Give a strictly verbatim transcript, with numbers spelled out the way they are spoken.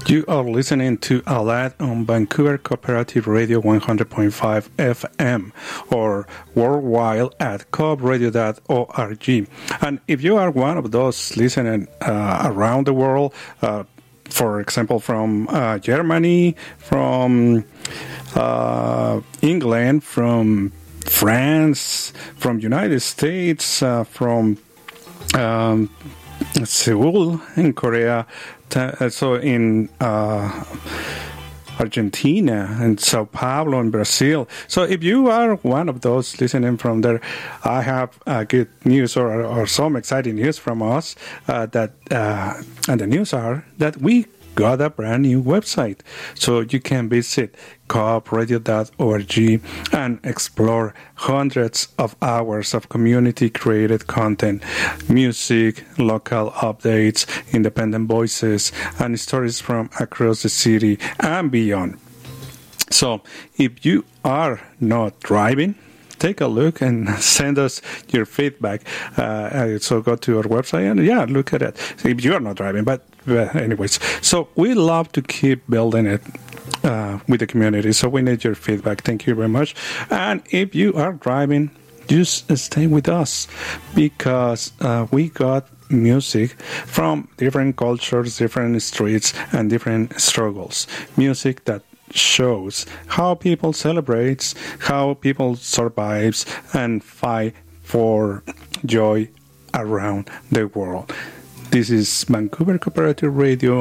You are listening to Alad on Vancouver Cooperative Radio one hundred point five F M or worldwide at coop radio dot org. And if you are one of those listening uh, around the world, uh, for example, from uh, Germany, from uh, England, from France, from United States, uh, from um, Seoul in Korea, so in uh, Argentina and Sao Paulo in Brazil. So if you are one of those listening from there, I have uh, good news or, or some exciting news from us. Uh, that uh, and the news are that we got a brand new website. So you can visit coop radio dot org and explore hundreds of hours of community-created content, music, local updates, independent voices, and stories from across the city and beyond. So if you are not driving, take a look and send us your feedback. Uh, so go to our website and, yeah, look at it. If you are not driving, but uh, anyways. So we love to keep building it uh, with the community. So we need your feedback. Thank you very much. And if you are driving, just stay with us because uh, we got music from different cultures, different streets, and different struggles. Music that shows how people celebrate, how people survive and fight for joy around the world. This is Vancouver Cooperative Radio